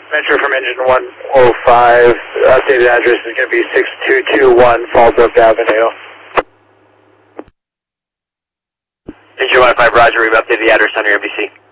Metro from engine 105, updated address is going to be 6221 Fallbrook Avenue. Engine 105, roger, we've updated the address on your MBC.